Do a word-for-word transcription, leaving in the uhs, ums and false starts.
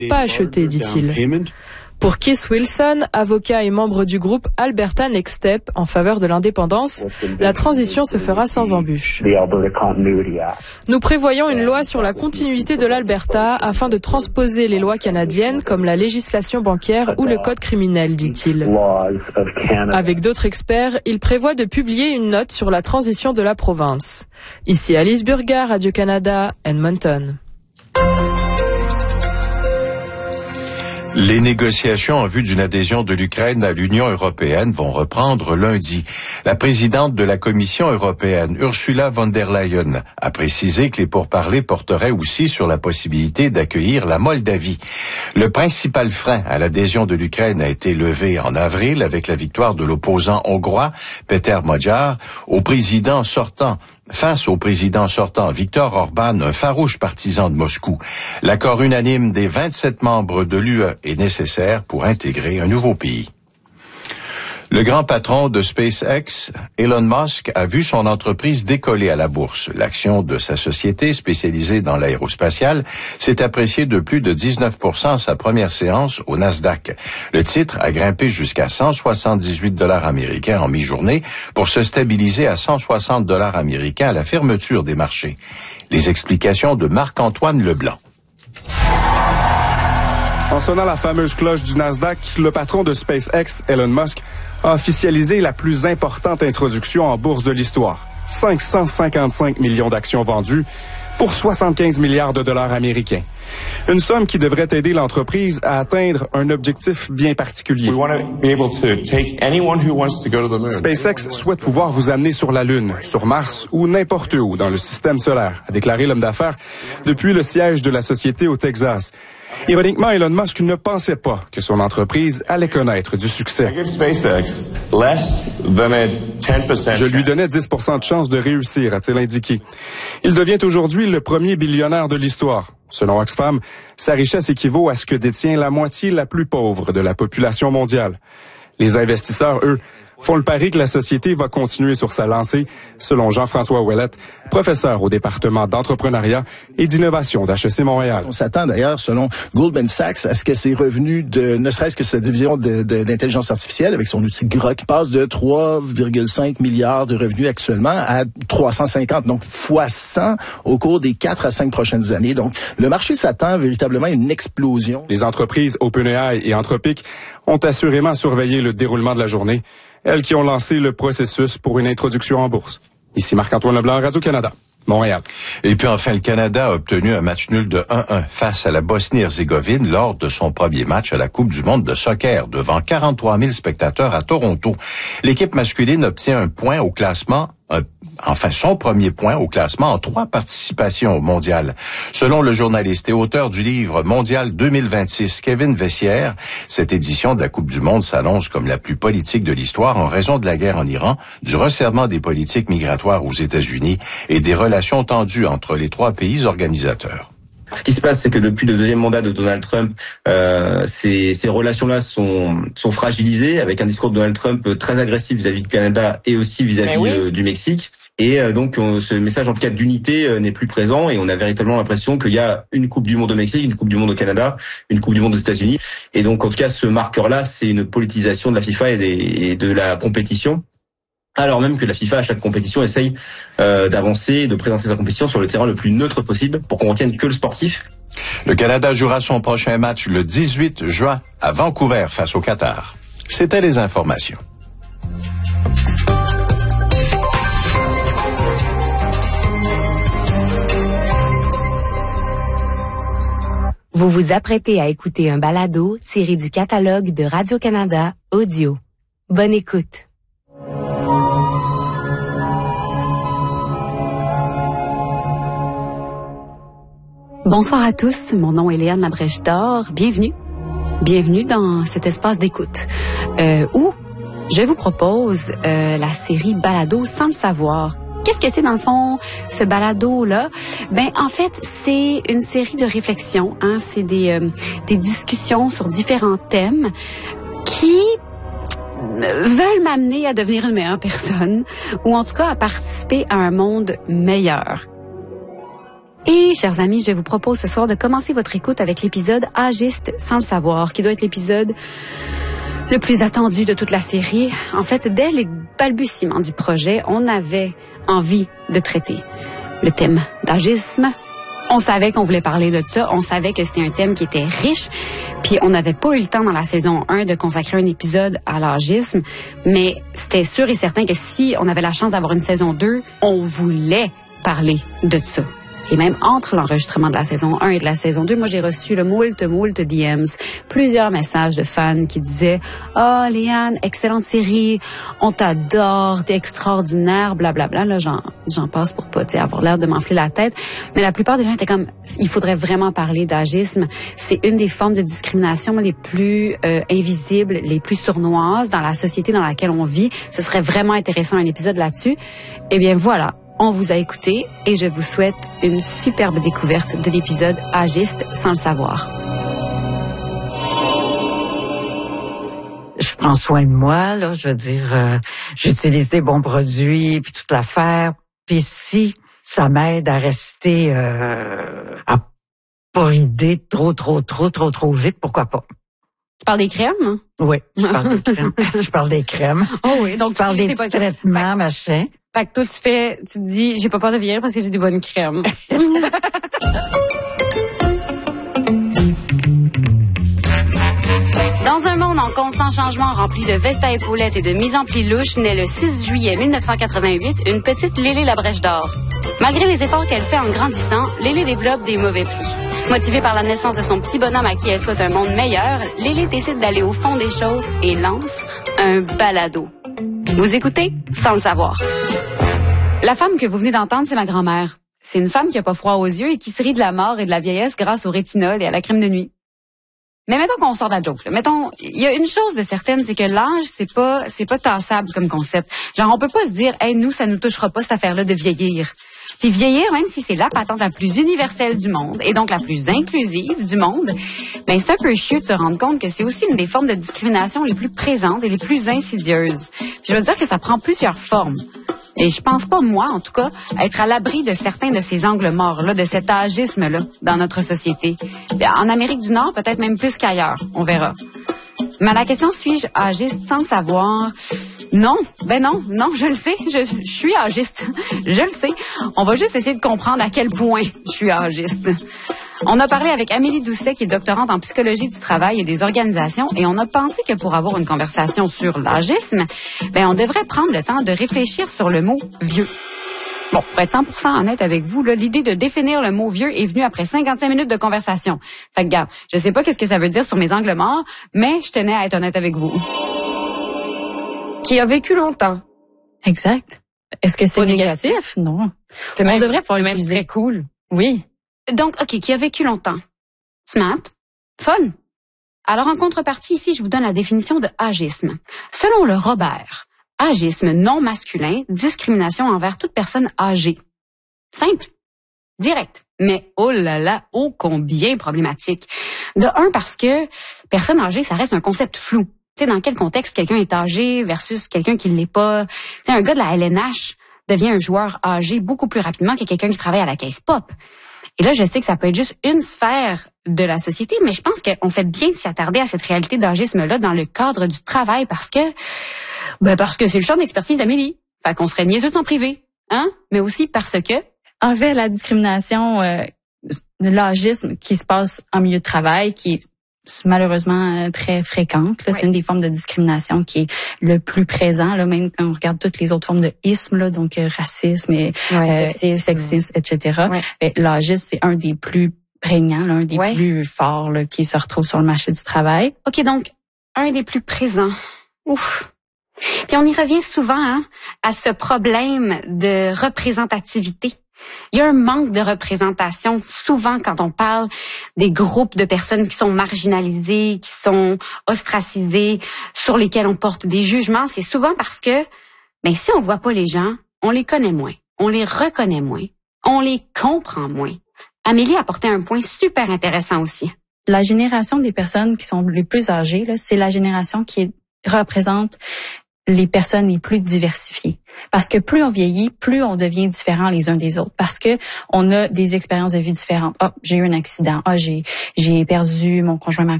pas acheter, dit-il. Pour Keith Wilson, avocat et membre du groupe Alberta Next Step en faveur de l'indépendance, la transition se fera sans embûche. Nous prévoyons une loi sur la continuité de l'Alberta afin de transposer les lois canadiennes comme la législation bancaire ou le code criminel, dit-il. Avec d'autres experts, il prévoit de publier une note sur la transition de la province. Ici Alice Burga, Radio-Canada, Edmonton. Les négociations en vue d'une adhésion de l'Ukraine à l'Union européenne vont reprendre lundi. La présidente de la Commission européenne, Ursula von der Leyen, a précisé que les pourparlers porteraient aussi sur la possibilité d'accueillir la Moldavie. Le principal frein à l'adhésion de l'Ukraine a été levé en avril avec la victoire de l'opposant hongrois, Péter Magyar, au président sortant. Face au président sortant Viktor Orban, un farouche partisan de Moscou, l'accord unanime des vingt-sept membres de l'U E est nécessaire pour intégrer un nouveau pays. Le grand patron de SpaceX, Elon Musk, a vu son entreprise décoller à la bourse. L'action de sa société spécialisée dans l'aérospatiale s'est appréciée de plus de dix-neuf pour cent à sa première séance au Nasdaq. Le titre a grimpé jusqu'à cent soixante-dix-huit dollars américains en mi-journée pour se stabiliser à cent soixante dollars américains à la fermeture des marchés. Les explications de Marc-Antoine Leblanc. En sonnant la fameuse cloche du Nasdaq, le patron de SpaceX, Elon Musk, a officialisé la plus importante introduction en bourse de l'histoire. cinq cent cinquante-cinq millions d'actions vendues pour soixante-quinze milliards de dollars américains. Une somme qui devrait aider l'entreprise à atteindre un objectif bien particulier. SpaceX souhaite pouvoir vous amener sur la Lune, sur Mars ou n'importe où dans le système solaire, a déclaré l'homme d'affaires depuis le siège de la société au Texas. Ironiquement, Elon Musk ne pensait pas que son entreprise allait connaître du succès. Je lui donnais dix pour cent de chance de réussir, a-t-il indiqué. Il devient aujourd'hui le premier billionnaire de l'histoire. Selon Oxfam, sa richesse équivaut à ce que détient la moitié la plus pauvre de la population mondiale. Les investisseurs, eux, font le pari que la société va continuer sur sa lancée, selon Jean-François Ouellette, professeur au département d'entrepreneuriat et d'innovation d'H E C Montréal. On s'attend d'ailleurs, selon Goldman Sachs, à ce que ses revenus de, ne serait-ce que sa division de, de, d'intelligence artificielle avec son outil Grok, passe de trois virgule cinq milliards de revenus actuellement à trois cent cinquante, donc fois cent au cours des quatre à cinq prochaines années. Donc, le marché s'attend véritablement à une explosion. Les entreprises OpenAI et Anthropic ont assurément surveillé le déroulement de la journée. Elles qui ont lancé le processus pour une introduction en bourse. Ici Marc-Antoine Leblanc, Radio-Canada, Montréal. Et puis enfin, le Canada a obtenu un match nul de un un face à la Bosnie-Herzégovine lors de son premier match à la Coupe du monde de soccer devant quarante-trois mille spectateurs à Toronto. L'équipe masculine obtient un point au classement Un, enfin son premier point au classement en trois participations au mondial. Selon le journaliste et auteur du livre Mondial deux mille vingt-six, Kevin Vessière, cette édition de la Coupe du monde s'annonce comme la plus politique de l'histoire en raison de la guerre en Iran, du resserrement des politiques migratoires aux États-Unis et des relations tendues entre les trois pays organisateurs. Ce qui se passe, c'est que depuis le deuxième mandat de Donald Trump, euh, ces, ces relations-là sont, sont fragilisées, avec un discours de Donald Trump très agressif vis-à-vis du Canada et aussi vis-à-vis oui. euh, du Mexique. Et euh, donc, on, ce message, en tout cas, d'unité euh, n'est plus présent. Et on a véritablement l'impression qu'il y a une Coupe du monde au Mexique, une Coupe du monde au Canada, une Coupe du monde aux États-Unis. Et donc, en tout cas, ce marqueur-là, c'est une politisation de la FIFA et, des, et de la compétition. Alors même que la FIFA, à chaque compétition, essaye euh, d'avancer, de présenter sa compétition sur le terrain le plus neutre possible pour qu'on retienne que le sportif. Le Canada jouera son prochain match le dix-huit juin à Vancouver face au Qatar. C'était les informations. Vous vous apprêtez à écouter un balado tiré du catalogue de Radio-Canada Audio. Bonne écoute. Bonsoir à tous, mon nom est Léane Labrèche-Dor. Bienvenue. Bienvenue dans cet espace d'écoute euh, où je vous propose euh, la série Balado sans le savoir. Qu'est-ce que c'est dans le fond, ce balado-là? Ben, en fait, c'est une série de réflexions. Hein? C'est des, euh, des discussions sur différents thèmes qui veulent m'amener à devenir une meilleure personne ou en tout cas à participer à un monde meilleur. Et, chers amis, je vous propose ce soir de commencer votre écoute avec l'épisode Agiste sans le savoir, qui doit être l'épisode le plus attendu de toute la série. En fait, dès les balbutiements du projet, on avait envie de traiter le thème d'agisme. On savait qu'on voulait parler de ça, on savait que c'était un thème qui était riche, puis on n'avait pas eu le temps dans la saison un de consacrer un épisode à l'agisme, mais c'était sûr et certain que si on avait la chance d'avoir une saison deux, on voulait parler de ça. Et même entre l'enregistrement de la saison un et de la saison deux, moi, j'ai reçu le moult, moult D Ms, plusieurs messages de fans qui disaient « Ah, oh, Léane, excellente série, on t'adore, t'es extraordinaire, blablabla. » Là, j'en, j'en passe pour pas avoir l'air de m'enfler la tête. Mais la plupart des gens étaient comme « Il faudrait vraiment parler d'agisme. C'est une des formes de discrimination les plus euh, invisibles, les plus sournoises dans la société dans laquelle on vit. Ce serait vraiment intéressant un épisode là-dessus. » Eh bien, voilà. On vous a écouté et je vous souhaite une superbe découverte de l'épisode Agiste sans le savoir. Je prends soin de moi, là, je veux dire, euh, j'utilise des bons produits, puis toute l'affaire. Puis si ça m'aide à rester euh, à pas rider trop, trop, trop, trop, trop vite, pourquoi pas? Tu parles des crèmes? Oui, je parle des crèmes. je parle des crèmes. Oh oui, donc je parle des petits traitements, machin. Fait que toi, tu fais, tu te dis, j'ai pas peur de vieillir parce que j'ai des bonnes crèmes. Dans un monde en constant changement rempli de vestes à épaulettes et de mise en pli louche, naît le six juillet mille neuf cent quatre-vingt-huit une petite Lélé la Brèche d'Or. Malgré les efforts qu'elle fait en grandissant, Lélé développe des mauvais plis. Motivée par la naissance de son petit bonhomme à qui elle souhaite un monde meilleur, Lélé décide d'aller au fond des choses et lance un balado. Vous écoutez sans le savoir. La femme que vous venez d'entendre, c'est ma grand-mère. C'est une femme qui a pas froid aux yeux et qui se rit de la mort et de la vieillesse grâce au rétinol et à la crème de nuit. Mais mettons qu'on sort de la joke, là. Mettons, il y a une chose de certaine, c'est que l'âge, c'est pas, c'est pas tassable comme concept. Genre, on peut pas se dire, hey, nous, ça nous touchera pas cette affaire-là de vieillir. Puis vieillir, même si c'est la patente la plus universelle du monde et donc la plus inclusive du monde, ben c'est un peu chieux de se rendre compte que c'est aussi une des formes de discrimination les plus présentes et les plus insidieuses. Puis je veux dire que ça prend plusieurs formes. Et je pense pas, moi, en tout cas, être à l'abri de certains de ces angles morts-là, de cet agisme-là, dans notre société. En Amérique du Nord, peut-être même plus qu'ailleurs. On verra. Mais à la question, suis-je agiste sans le savoir? Non, ben non, non, je le sais, je, je suis agiste. Je le sais. On va juste essayer de comprendre à quel point je suis agiste. On a parlé avec Amélie Doucet, qui est doctorante en psychologie du travail et des organisations, et on a pensé que pour avoir une conversation sur l'agisme, ben on devrait prendre le temps de réfléchir sur le mot « vieux ». Bon, pour être cent pour cent honnête avec vous, là, l'idée de définir le mot « vieux » est venue après cinquante-cinq minutes de conversation. Fait que, regarde, je sais pas qu'est-ce que ça veut dire sur mes angles morts, mais je tenais à être honnête avec vous. Qui a vécu longtemps. Exact. Est-ce que c'est négatif? négatif? Non. C'est même, on devrait pouvoir même l'utiliser. Très cool. Oui. Donc, OK, qui a vécu longtemps. Smart. Fun. Alors, en contrepartie, ici, je vous donne la définition de agisme. Selon le Robert, agisme non masculin, discrimination envers toute personne âgée. Simple. Direct. Mais, oh là là, ô combien problématique. De un, parce que personne âgée, ça reste un concept flou. Tu sais, dans quel contexte quelqu'un est âgé versus quelqu'un qui ne l'est pas. Tu sais, un gars de la L N H devient un joueur âgé beaucoup plus rapidement que quelqu'un qui travaille à la caisse pop. Et là, je sais que ça peut être juste une sphère de la société, mais je pense qu'on fait bien de s'y attarder à cette réalité d'agisme-là dans le cadre du travail parce que, ben parce que c'est le champ d'expertise d'Amélie. Fait qu'on serait niaiseux de s'en priver, hein? Mais aussi parce que... Envers la discrimination, euh, l'agisme qui se passe en milieu de travail, qui est malheureusement très fréquente. Là, oui. C'est une des formes de discrimination qui est le plus présent, là, même quand on regarde toutes les autres formes de isme, là, donc euh, racisme, et, ouais, euh, sexisme, sexisme, et cetera. Ouais. L'agisme, c'est un des plus prégnants, là, un des ouais. plus forts là, qui se retrouve sur le marché du travail. OK, donc, un des plus présents. Ouf! Puis on y revient souvent hein, à ce problème de représentativité. Il y a un manque de représentation souvent quand on parle des groupes de personnes qui sont marginalisées, qui sont ostracisées, sur lesquelles on porte des jugements. C'est souvent parce que, ben si on voit pas les gens, on les connaît moins, on les reconnaît moins, on les comprend moins. Amélie a apporté un point super intéressant aussi. La génération des personnes qui sont les plus âgées, là, c'est la génération qui représente les personnes les plus diversifiées. Parce que plus on vieillit, plus on devient différent les uns des autres. Parce que on a des expériences de vie différentes. Ah, oh, j'ai eu un accident. Ah, oh, j'ai j'ai perdu mon conjoint, ma